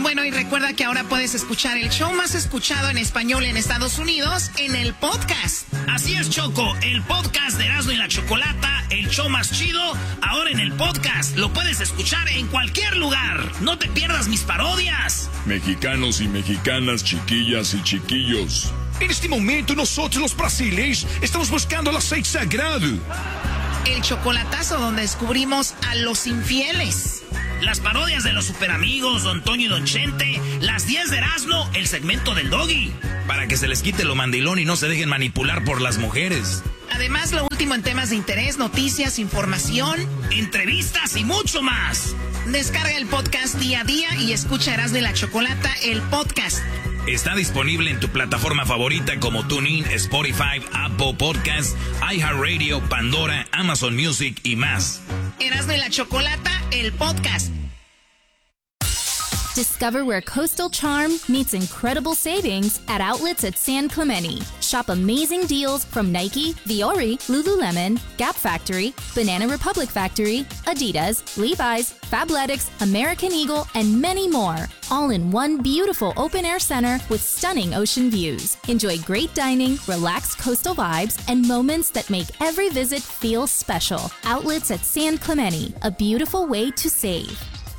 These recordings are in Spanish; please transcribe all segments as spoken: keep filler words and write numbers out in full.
Bueno, y recuerda que ahora puedes escuchar el show más escuchado en español en Estados Unidos en el podcast. Así es, Choco, el podcast de Erasmo y la Chocolata, el show más chido, ahora en el podcast. Lo puedes escuchar en cualquier lugar. No te pierdas mis parodias. Mexicanos y mexicanas, chiquillas y chiquillos. En este momento nosotros los brasileños estamos buscando el aceite sagrado. El chocolatazo donde descubrimos a los infieles. Las parodias de los superamigos, Don Toño y Don Chente. Las diez de Erasmo, el segmento del Doggy. Para que se les quite lo mandilón y no se dejen manipular por las mujeres. Además, lo último en temas de interés, noticias, información, entrevistas y mucho más. Descarga el podcast día a día y escucha Erasmo y la Chocolata, el podcast. Está disponible en tu plataforma favorita como TuneIn, Spotify, Apple Podcasts, iHeartRadio, Pandora, Amazon Music y más. Erasmo y la Chocolata, el podcast. Discover where coastal charm meets incredible savings at outlets at San Clemente. Shop amazing deals from Nike, Viore, Lululemon, Gap Factory, Banana Republic Factory, Adidas, Levi's, Fabletics, American Eagle, and many more. All in one beautiful open-air center with stunning ocean views. Enjoy great dining, relaxed coastal vibes, and moments that make every visit feel special. Outlets at San Clemente, a beautiful way to save.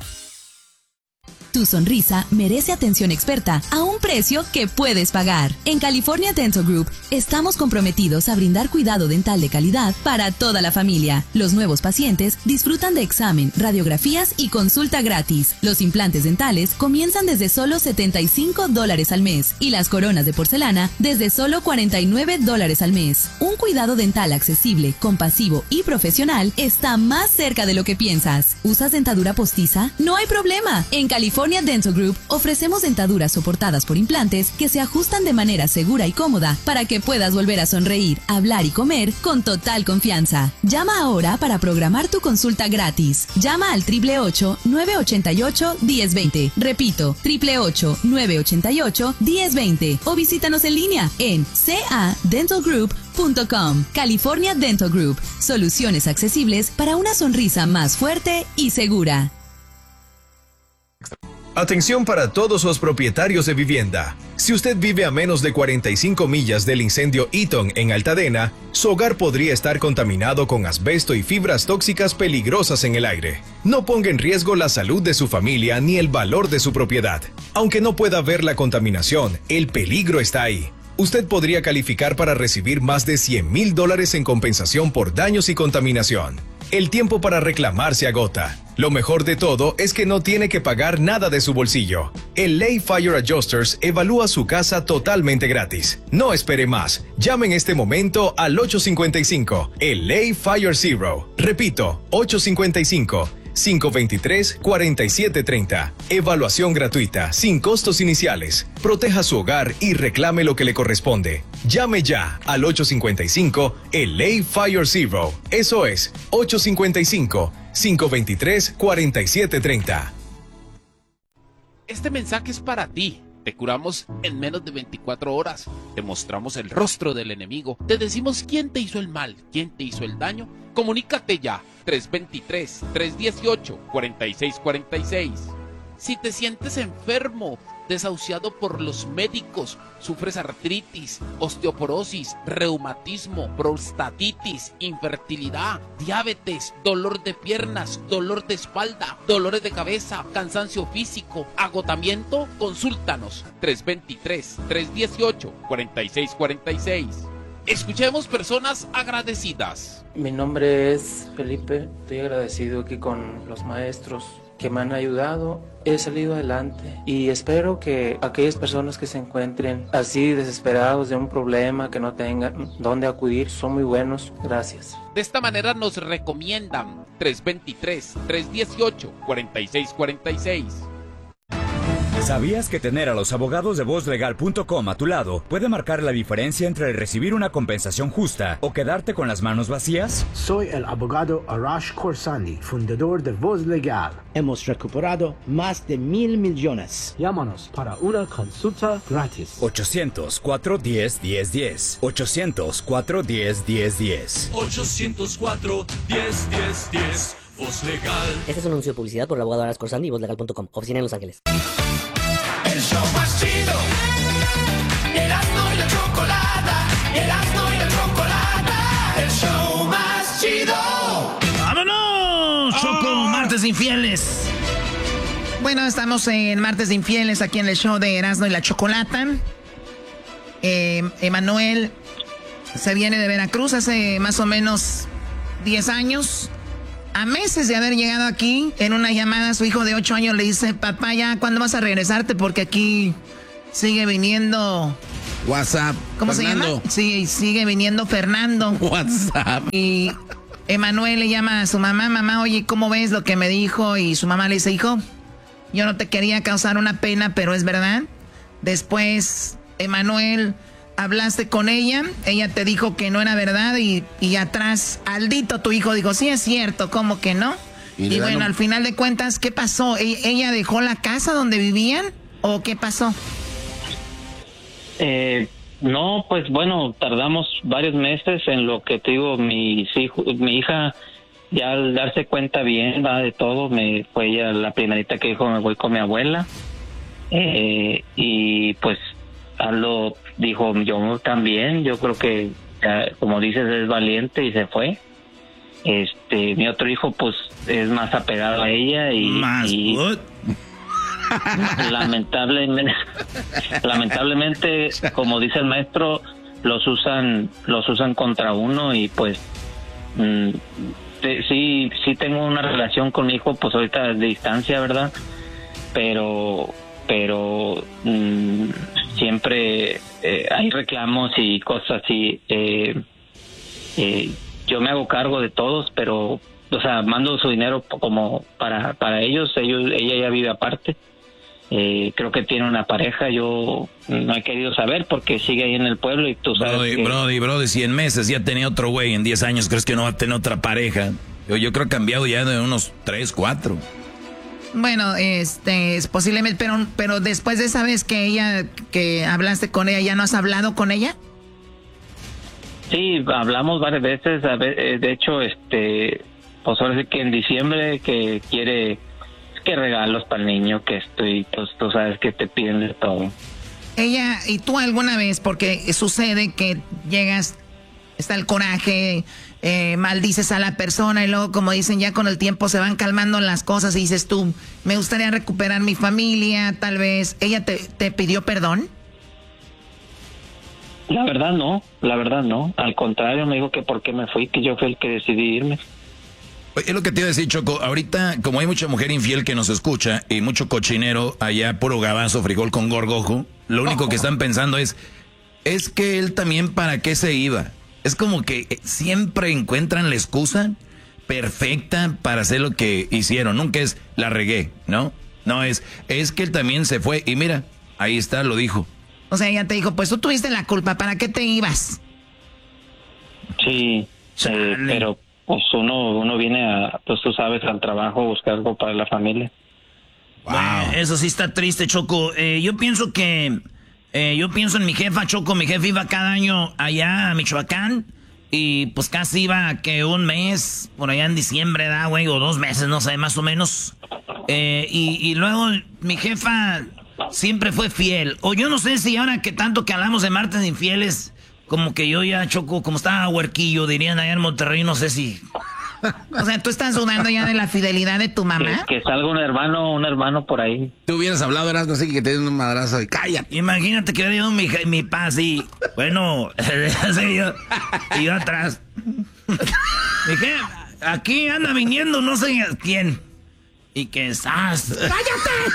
Tu sonrisa merece atención experta a un precio que puedes pagar. En California Dental Group estamos comprometidos a brindar cuidado dental de calidad para toda la familia. Los nuevos pacientes disfrutan de examen, radiografías y consulta gratis. Los implantes dentales comienzan desde solo setenta y cinco dólares al mes y las coronas de porcelana desde solo cuarenta y nueve dólares al mes. Un cuidado dental accesible, compasivo y profesional está más cerca de lo que piensas. ¿Usas dentadura postiza? No hay problema. En California California Dental Group ofrecemos dentaduras soportadas por implantes que se ajustan de manera segura y cómoda para que puedas volver a sonreír, hablar y comer con total confianza. Llama ahora para programar tu consulta gratis. Llama al triple ocho, nueve ocho ocho, diez veinte. Repito, triple ocho, nueve ocho ocho, diez veinte. O visítanos en línea en c a dental group punto com. California Dental Group. Soluciones accesibles para una sonrisa más fuerte y segura. Atención para todos los propietarios de vivienda. Si usted vive a menos de cuarenta y cinco millas del incendio Eaton en Altadena, su hogar podría estar contaminado con asbesto y fibras tóxicas peligrosas en el aire. No ponga en riesgo la salud de su familia ni el valor de su propiedad. Aunque no pueda ver la contaminación, el peligro está ahí. Usted podría calificar para recibir más de cien mil dólares en compensación por daños y contaminación. El tiempo para reclamar se agota. Lo mejor de todo es que no tiene que pagar nada de su bolsillo. El Lay Fire Adjusters evalúa su casa totalmente gratis. No espere más. Llame en este momento al ocho cinco cinco, el Lay Fire Zero. Repito, ocho cinco cinco, cinco dos tres, cuatro siete tres cero. Evaluación gratuita, sin costos iniciales. Proteja su hogar y reclame lo que le corresponde. Llame ya al ocho cinco cinco, el Lay Fire Zero. Eso es, ocho cinco cinco, cinco dos tres, cuatro siete tres cero. Este mensaje es para ti. Te curamos en menos de veinticuatro horas. Te mostramos el rostro del enemigo. Te decimos quién te hizo el mal, quién te hizo el daño. Comunícate ya. tres dos tres, tres uno ocho, cuatro seis cuatro seis. Si te sientes enfermo, desahuciado por los médicos, sufres artritis, osteoporosis, reumatismo, prostatitis, infertilidad, diabetes, dolor de piernas, dolor de espalda, dolores de cabeza, cansancio físico, agotamiento, consúltanos. tres dos tres, tres uno ocho, cuatro seis cuatro seis. Escuchemos personas agradecidas. Mi nombre es Felipe, estoy agradecido aquí con los maestros que me han ayudado. He salido adelante y espero que aquellas personas que se encuentren así desesperados de un problema, que no tengan dónde acudir, son muy buenos. Gracias. De esta manera nos recomiendan tres dos tres, tres uno ocho, cuatro seis cuatro seis. ¿Sabías que tener a los abogados de voz legal punto com a tu lado puede marcar la diferencia entre recibir una compensación justa o quedarte con las manos vacías? Soy el abogado Arash Khorsandi, fundador de Voz Legal. Hemos recuperado más de mil millones. Llámanos para una consulta gratis. ochocientos, cuatro uno cero, uno cero uno cero. ochocientos, cuatro uno cero, uno cero uno cero. ochocientos cuatro, diez, diez, diez. Voz Legal. Este es un anuncio de publicidad por el abogado Arash Khorsandi y voz legal punto com. Oficina en Los Ángeles. El show más chido. Erasmo y la Chocolata. Erasmo y la Chocolata. El show más chido. ¡Vámonos! Choco, oh. Martes Infieles. Bueno, estamos en Martes de Infieles aquí en el show de Erasmo y la Chocolata. Eh, Emanuel se viene de Veracruz hace más o menos diez años. A meses de haber llegado aquí, en una llamada, su hijo de ocho años le dice: papá, ya, ¿cuándo vas a regresarte? Porque aquí sigue viniendo... WhatsApp. ¿Cómo Fernando. se llama? Sí, sigue viniendo Fernando. WhatsApp. Y Emanuel le llama a su mamá: mamá, oye, ¿cómo ves lo que me dijo? Y su mamá le dice: hijo, yo no te quería causar una pena, pero es verdad. Después, Emanuel, hablaste con ella, ella te dijo que no era verdad y, y atrás, Aldito, tu hijo, dijo: sí es cierto, ¿cómo que no? Y, y bueno, lo... al final de cuentas, ¿qué pasó? ¿E- ¿Ella dejó la casa donde vivían o qué pasó? Eh, no, pues bueno, tardamos varios meses en lo que te digo, mis hijos, mi hija... Ya al darse cuenta bien, va, de todo, me fue ella la primerita que dijo: me voy con mi abuela. Eh, y pues Aldo dijo: yo también, yo creo que, como dices, es valiente, y se fue. Este, mi otro hijo pues es más apegado a ella y... ¿Más y lamentablemente, lamentablemente, como dice el maestro, los usan, los usan contra uno y pues... Mmm, sí, sí tengo una relación con mi hijo, pues ahorita de distancia, ¿verdad? Pero, pero mmm, siempre eh, hay reclamos y cosas así. Eh, eh, yo me hago cargo de todos, pero, o sea, mando su dinero como para para ellos. Ellos, ella ya vive aparte. Eh, creo que tiene una pareja. Yo no he querido saber porque sigue ahí en el pueblo y tú sabes Brody, que... Brody, Brody, si en meses ya tenía otro güey, en diez años, ¿crees que no va a tener otra pareja? Yo, yo creo que ha cambiado ya de unos tres, cuatro. Bueno, este, es posiblemente, pero, pero después de esa vez que ella, que hablaste con ella, ¿ya no has hablado con ella? Sí, hablamos varias veces. A ver, de hecho, este, pues ahora sí que en diciembre que quiere... que regalos para el niño, que estoy, pues tú sabes que te piden de todo. Ella, y tú alguna vez, porque sucede que llegas, está el coraje, eh, maldices a la persona y luego, como dicen, ya con el tiempo se van calmando las cosas y dices tú: me gustaría recuperar mi familia, tal vez. ¿Ella te, te pidió perdón? La verdad no, la verdad no. Al contrario, me dijo que por qué me fui, que yo fui el que decidí irme. Es lo que te iba a decir, Choco. Ahorita, como hay mucha mujer infiel que nos escucha y mucho cochinero allá, puro gabazo, frijol con gorgojo, lo único que están pensando es, es que él también, ¿para qué se iba? Es como que siempre encuentran la excusa perfecta para hacer lo que hicieron. Nunca es, la regué, ¿no? No, es, es que él también se fue. Y mira, ahí está, lo dijo. O sea, ella te dijo: pues tú tuviste la culpa, ¿para qué te ibas? Sí, eh, pero... pues uno uno viene a, pues tú sabes, al trabajo, a buscar algo para la familia. Wow. Bueno, eso sí está triste, Choco. Eh, yo pienso que, eh, yo pienso en mi jefa, Choco. Mi jefa iba cada año allá a Michoacán y pues casi iba que un mes, por allá en diciembre, ¿da, güey? O dos meses, no sé, más o menos. Eh, y, y luego mi jefa siempre fue fiel. O yo no sé si ahora que tanto que hablamos de martes de infieles... como que yo ya, Choco, como estaba huerquillo, dirían allá en Monterrey, no sé si... O sea, ¿tú estás dudando ya de la fidelidad de tu mamá? Que, que salga un hermano, un hermano por ahí. Tú hubieras hablado, eras, no sé, que te den un madrazo y cállate. Imagínate que hubiera ido mi, mi paz y... Bueno, y yo, y yo atrás. Dije, aquí anda viniendo no sé quién. Y que estás... ¡Cállate!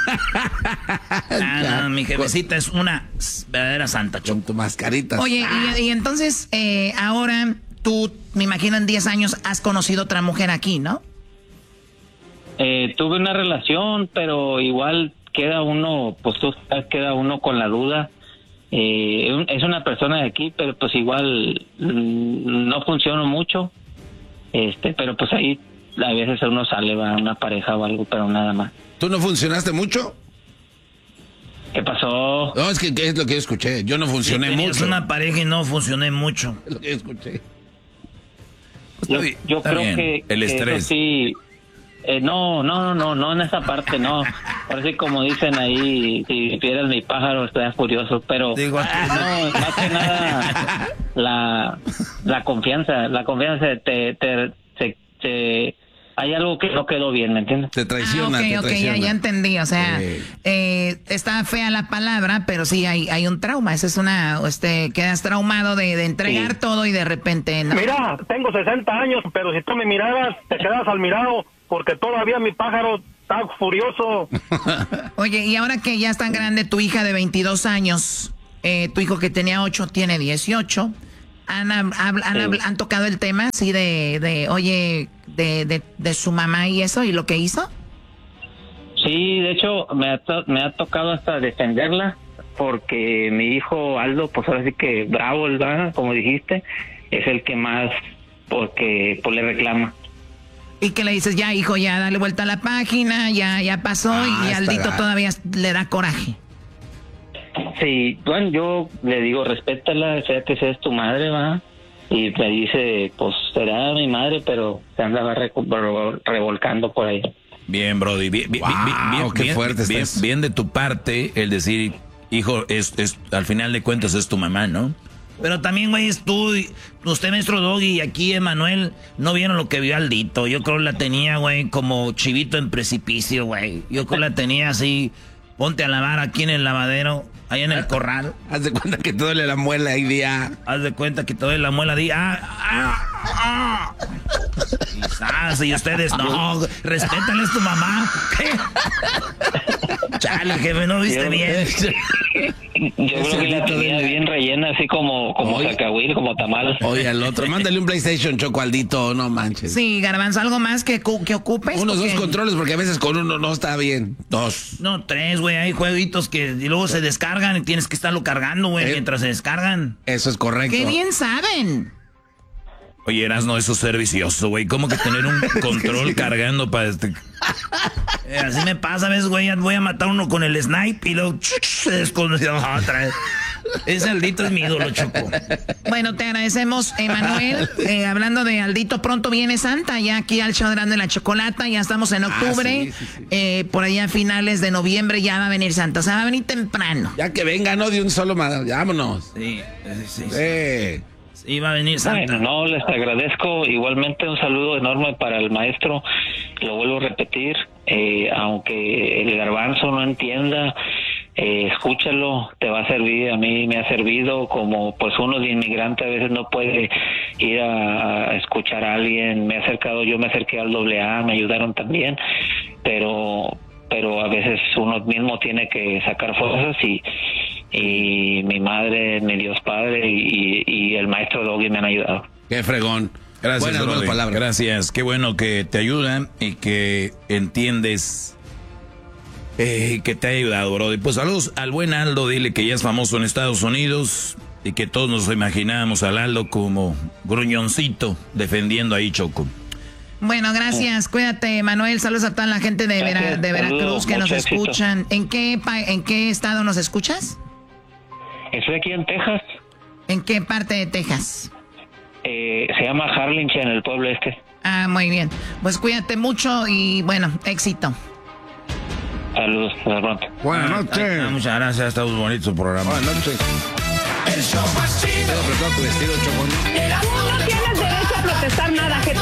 Ah, no, mi jefecita es una verdadera santa, Choco. Con tu mascarita. Oye, y, y entonces, eh, ahora tú, me imagino en diez años, has conocido otra mujer aquí, ¿no? Eh, tuve una relación, pero igual queda uno, pues tú sabes, queda uno con la duda. Eh, es una persona de aquí, pero pues igual mmm, no funciona mucho. Este, pero pues ahí a veces uno sale, va, una pareja o algo, pero nada más. ¿Tú no funcionaste mucho? ¿Qué pasó? No, es que, que es lo que yo escuché. Yo no funcioné sí, mucho. una pareja y no funcioné mucho. Es lo que yo escuché. Yo, yo creo bien. que, el que estrés. eso sí, Eh, no, no, no, no en esa parte, no. Por así como dicen ahí, si vieras mi pájaro, estaría furioso. Pero Digo, no, más que nada, la, la confianza, la confianza te, te, te, te, hay algo que no quedó bien, ¿me entiendes? Te traiciona, ah, okay, te okay, traiciona. ya, ya entendí, o sea, Sí. eh, está fea la palabra, pero sí hay, hay un trauma, esa es una, este, quedas traumado de, de entregar Sí. todo y de repente, ¿no? Mira, tengo sesenta años, pero si tú me miraras, te quedas al mirado, porque todavía mi pájaro está furioso. Oye, y ahora que ya es tan grande tu hija de veintidós años, eh, tu hijo que tenía ocho tiene dieciocho, ¿han, hab- hab- han, Sí. hab- han tocado el tema así de, de oye, de, de, de su mamá y eso, y lo que hizo? Sí, de hecho, me ha, to- me ha tocado hasta defenderla, porque mi hijo Aldo, pues ahora sí que bravo, ¿verdad? Como dijiste, es el que más, porque pues le reclama. Y que le dices, ya hijo, ya dale vuelta a la página, ya, ya pasó, Ah, y está Aldito gacho. todavía le da coraje. Sí, bueno, yo le digo, respétala, sea que seas tu madre, va. Y me dice, pues será mi madre, pero se andaba reco- re- revolcando por ahí. Bien, Brody. Bien, bien, Wow, bien, bien, qué bien, fuerte bien, estás. bien de tu parte el decir, hijo, es, es, al final de cuentas es tu mamá, ¿no? Pero también, güey, es tú, y usted, maestro Doggy, y aquí Emanuel, no vieron lo que vio Aldito. Yo creo la tenía, güey, como chivito en precipicio, güey. Yo creo la tenía así, ponte a lavar aquí en el lavadero, ahí en el corral. Haz de cuenta que te duele la muela ahí día. Haz de cuenta que te doy la muela de... Ah, ah, ah. Quizás, y ustedes, no, respétale, es tu mamá. Chale, jefe, ¿no viste Yo- bien? Yo creo que la tenía bien rellena, así como, como Oye. cacahuil, como tamal. Oye, al otro, mándale un PlayStation, Choco, Aldito, no manches. Sí, Garbanzo, ¿algo más que, cu- que ocupes? Unos dos Porque- controles, porque a veces con uno no está bien. Dos. No, tres, güey, hay jueguitos que y luego se descargan y tienes que estarlo cargando, güey, Eh. mientras se descargan. Eso es correcto. ¡Qué bien saben! Oye, Erasno, eso es ser vicioso, güey. ¿Cómo que tener un control cargando para este... Eh, así me pasa, ¿ves, güey? Voy a matar uno con el snipe y luego se desconoció otra vez. Ese Aldito es mi ídolo, Choco. Bueno, te agradecemos, Emanuel. Eh, hablando de Aldito, pronto viene Santa, ya aquí al show de Grande la Chocolata, ya estamos en octubre. Ah, sí, sí, sí. Eh, por allá a finales de noviembre ya va a venir Santa, o sea, va a venir temprano. Ya que venga, no de un solo madre. Vámonos. Sí, sí, sí. Eh. Sí, va a venir Santa. Bueno, no, les agradezco. Igualmente un saludo enorme para el maestro. Lo vuelvo a repetir. Eh, aunque el garbanzo no entienda, eh, escúchalo, te va a servir. A mí me ha servido, como pues uno de inmigrante a veces no puede ir a, a escuchar a alguien. Me he acercado, yo me acerqué al doble A, me ayudaron también, pero pero a veces uno mismo tiene que sacar fuerzas, y y mi madre, mi Dios Padre y, y el maestro Doggy me han ayudado. Qué fregón. Gracias, Buenas, Brody. buenas palabras. Gracias. Qué bueno que te ayudan y que entiendes eh, que te ha ayudado, Brody. Pues saludos al buen Aldo. Dile que ya es famoso en Estados Unidos y que todos nos imaginábamos al Aldo como gruñoncito defendiendo ahí, Choco. Bueno, gracias, cuídate, Manuel. Saludos a toda la gente de, Vera- Gracias, de Veracruz saludos, que nos mucho éxito. escuchan. ¿En qué, pa- ¿En qué estado nos escuchas? Estoy aquí en Texas. ¿En qué parte de Texas? Eh, se llama Harlingen, el pueblo este. Ah, muy bien. Pues cuídate mucho y bueno, éxito. Saludos, hasta pronto. Buenas Ah, noches. ah, muchas gracias. Está muy bonito su programa. Buenas noches. El show más chido. Tengo apretado tu vestido, Choco. Erasmo y la No tienes derecho a protestar nada, gente.